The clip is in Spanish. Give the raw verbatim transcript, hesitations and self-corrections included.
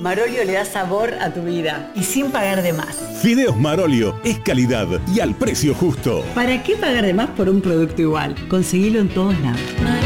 Marolio le da sabor a tu vida y sin pagar de más. Fideos Marolio es calidad y al precio justo. ¿Para qué pagar de más por un producto igual? Conseguilo en todos lados.